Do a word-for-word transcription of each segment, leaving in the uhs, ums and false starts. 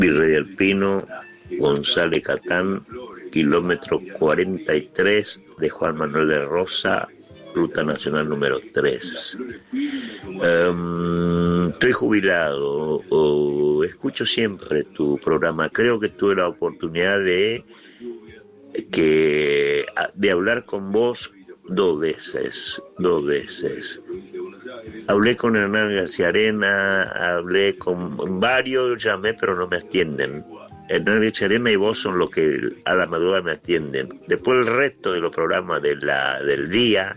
Virrey del Pino, González Catán, kilómetro cuarenta y tres de Juan Manuel de Rosa, Ruta Nacional número tres. Um, estoy jubilado, o escucho siempre tu programa. Creo que tuve la oportunidad de, que, de hablar con vos dos veces, dos veces. Hablé con Hernán García Arena, hablé con varios, llamé pero no me atienden. Hernán García Arena y vos son los que a la madrugada me atienden. Después el resto de los programas de la, del día,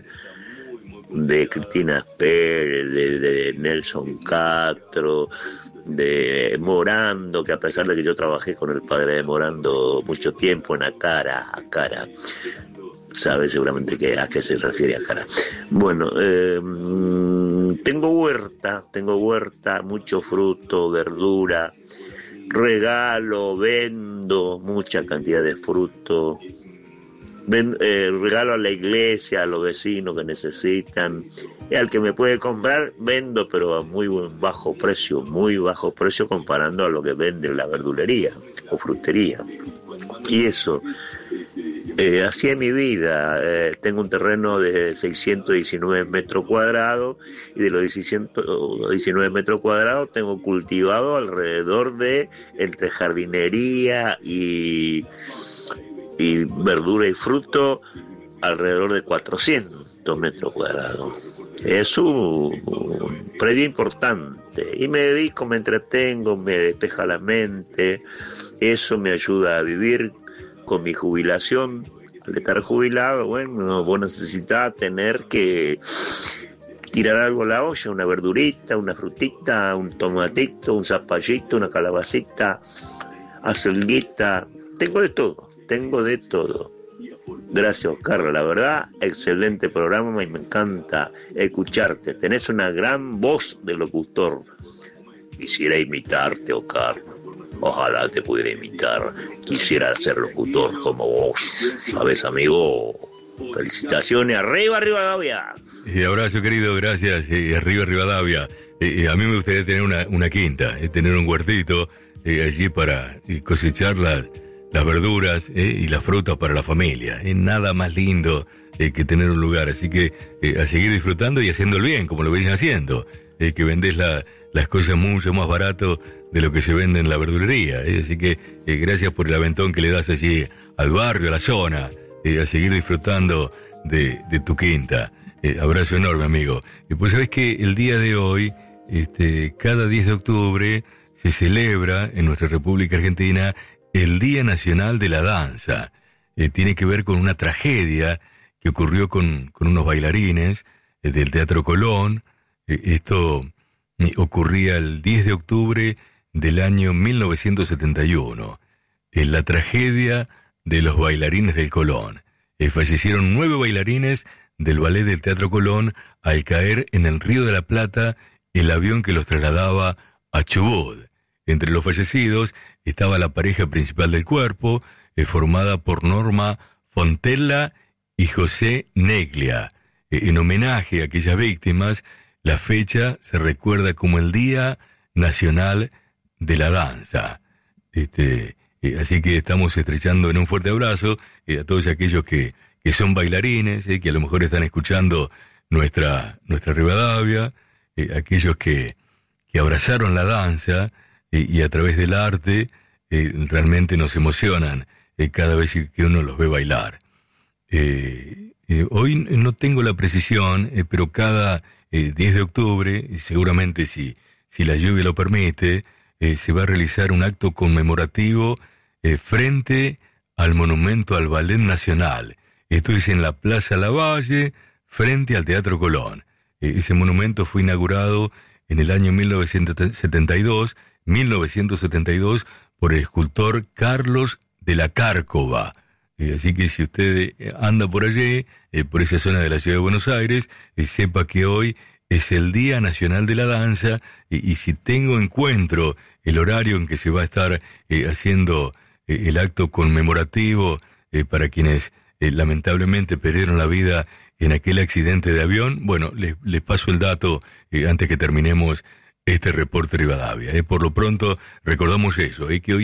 de Cristina Pérez, de, de Nelson Castro, de Morando, que a pesar de que yo trabajé con el padre de Morando mucho tiempo en Acara, Acara, sabe seguramente que, a qué se refiere Acara. Bueno, eh, tengo huerta, tengo huerta, mucho fruto, verdura, regalo, vendo mucha cantidad de fruto, ven, eh, regalo a la iglesia, a los vecinos que necesitan, y al que me puede comprar, vendo, pero a muy bajo precio, muy bajo precio comparando a lo que vende la verdulería o frutería. Y eso, eh, así es mi vida. Eh, tengo un terreno de seiscientos diecinueve metros cuadrados, y de los seiscientos diecinueve metros cuadrados tengo cultivado alrededor de, entre jardinería y, y verdura y fruto, alrededor de cuatrocientos metros cuadrados. Es un, un predio importante, y me dedico, me entretengo, me despeja la mente. Eso me ayuda a vivir con mi jubilación. Al estar jubilado, bueno, vos necesitas tener que tirar algo a la olla, una verdurita, una frutita, un tomatito, un zapallito, una calabacita, acelguita. Tengo de todo, tengo de todo. Gracias, Oscar, la verdad, excelente programa y me encanta escucharte. Tenés una gran voz de locutor. Quisiera imitarte, Oscar. Ojalá te pudiera imitar. Quisiera ser locutor como vos. ¿Sabes, amigo? Felicitaciones. ¡Arriba, Rivadavia! Y abrazo, querido. Gracias. Y arriba, Rivadavia. Eh, a mí me gustaría tener una, una quinta, eh, tener un huertito eh, allí para eh, cosechar las, las verduras eh, y las frutas para la familia. Eh, nada más lindo eh, que tener un lugar. Así que eh, a seguir disfrutando y haciendo el bien, como lo venís haciendo. Eh, que vendés la, las cosas mucho más barato de lo que se vende en la verdulería. Eh. Así que eh, gracias por el aventón que le das allí al barrio, a la zona, eh, a seguir disfrutando de, de tu quinta. Eh, abrazo enorme, amigo. Y pues sabés que el día de hoy, este, cada diez de octubre, se celebra en nuestra República Argentina el Día Nacional de la Danza. Eh, tiene que ver con una tragedia que ocurrió con, con unos bailarines eh, del Teatro Colón. Eh, esto eh, ocurría el diez de octubre del año mil novecientos setenta y uno. En la tragedia de los bailarines del Colón. Eh, fallecieron nueve bailarines del ballet del Teatro Colón al caer en el Río de la Plata el avión que los trasladaba a Chubut. Entre los fallecidos estaba la pareja principal del cuerpo, eh, formada por Norma Fontella y José Neglia. Eh, en homenaje a aquellas víctimas, la fecha se recuerda como el Día Nacional de la Danza. Este, eh, así que estamos estrechando en un fuerte abrazo eh, a todos aquellos que, que son bailarines, eh, que a lo mejor están escuchando nuestra, nuestra Rivadavia, eh, aquellos que, que abrazaron la danza eh, y a través del arte eh, realmente nos emocionan eh, cada vez que uno los ve bailar. Eh, eh, hoy no tengo la precisión, eh, pero cada eh, diez de octubre, y seguramente si, si la lluvia lo permite, eh, se va a realizar un acto conmemorativo eh, frente al Monumento al Ballet Nacional. Esto es en la Plaza Lavalle, frente al Teatro Colón. Eh, ese monumento fue inaugurado en el año mil novecientos setenta y dos por el escultor Carlos de la Cárcova. Eh, así que si usted anda por allí, eh, por esa zona de la ciudad de Buenos Aires, eh, sepa que hoy es el Día Nacional de la Danza, eh, y si tengo encuentro el horario en que se va a estar eh, haciendo eh, el acto conmemorativo eh, para quienes eh, lamentablemente perdieron la vida en aquel accidente de avión, bueno, les, les paso el dato eh, antes que terminemos este reporte Rivadavia. ¿eh? Por lo pronto, recordamos eso, ¿eh? que hoy